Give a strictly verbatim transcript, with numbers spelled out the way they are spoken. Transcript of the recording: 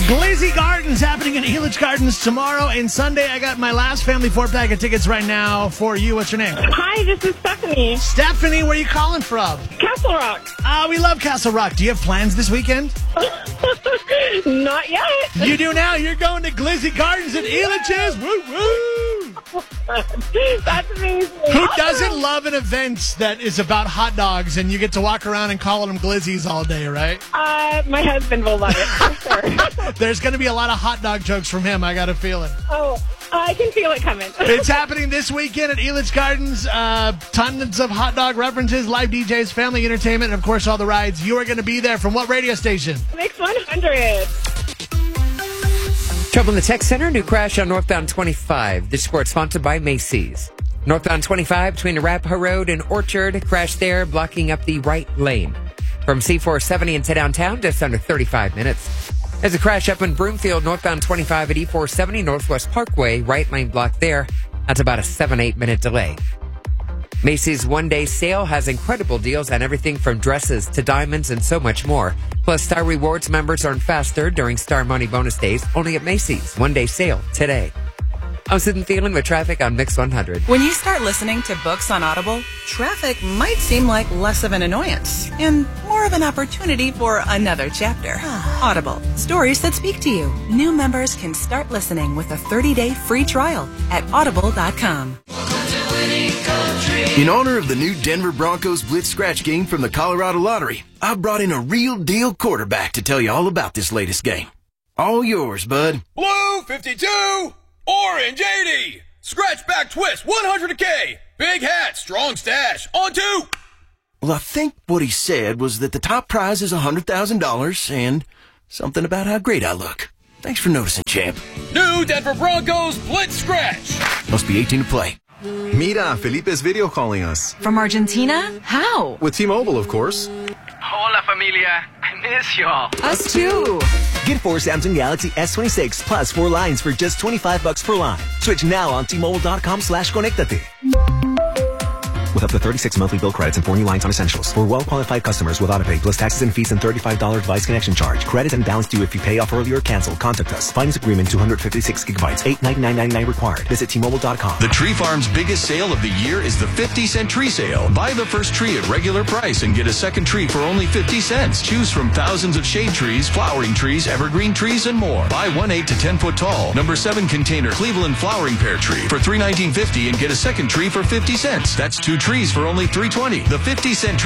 Glizzy Gardens happening in Elitch Gardens tomorrow and Sunday. I got my last family four-pack of tickets right now for you. What's your name? Hi, this is Stephanie. Stephanie, where are you calling from? Castle Rock. Ah, uh, we love Castle Rock. Do you have plans this weekend? Not yet. You do now. You're going to Glizzy Gardens at Elitch's. Woo woo! That's amazing. Who Awesome. doesn't love an event that is about hot dogs and you get to walk around and call them glizzies all day, right? Uh, my husband will love it, for sure. There's going to be a lot of hot dog jokes from him, I got a feeling. Oh, I can feel it coming. It's happening this weekend at Elitch Gardens. Uh, tons of hot dog references, live D Js, family entertainment, and, of course, all the rides. You are going to be there. From what radio station? Mix one hundred. Trouble in the Tech Center, new crash on northbound twenty-five. This report sponsored by Macy's. Northbound twenty-five between Arapahoe Road and Orchard, crash there, blocking up the right lane. From C four seventy into downtown, just under thirty-five minutes. There's a crash up in Broomfield, northbound twenty-five at E four seventy, Northwest Parkway, right lane blocked there. That's about a seven, eight minute delay. Macy's one-day sale has incredible deals on everything from dresses to diamonds and so much more. Plus, Star Rewards members earn faster during Star Money bonus days only at Macy's. One-day sale today. I'm Sid and Thielen with traffic on Mix one hundred. When you start listening to books on Audible, traffic might seem like less of an annoyance and more of an opportunity for another chapter. Audible, stories that speak to you. New members can start listening with a thirty-day free trial at audible dot com. In honor of the new Denver Broncos Blitz Scratch game from the Colorado Lottery, I brought in a real deal quarterback to tell you all about this latest game. All yours, bud. Blue fifty-two, orange eighty, scratch back twist one hundred K, big hat, strong stash, on two. Well, I think what he said was that the top prize is one hundred thousand dollars and something about how great I look. Thanks for noticing, champ. New Denver Broncos Blitz Scratch. Must be eighteen to play. Mira, Felipe's video calling us. From Argentina? How? With T-Mobile, of course. Hola, familia. I miss y'all. Us too. Get four Samsung Galaxy S twenty-six plus four lines for just twenty-five bucks per line. Switch now on T-Mobile.com slash Conectate. With up to thirty-six monthly bill credits and four new lines on essentials. For well-qualified customers with AutoPay plus taxes and fees and thirty-five dollars device connection charge. Credit and balance due if you pay off early or cancel. Contact us. Finance agreement two hundred fifty-six gigabytes. eight ninety-nine ninety-nine required. Visit T Mobile dot com. The Tree Farm's biggest sale of the year is the fifty cent tree sale. Buy the first tree at regular price and get a second tree for only fifty cents. Choose from thousands of shade trees, flowering trees, evergreen trees, and more. Buy one eight to ten foot tall, number seven container Cleveland flowering pear tree for three nineteen fifty and get a second tree for fifty cents. That's two trees for only three twenty. The fifty cent tree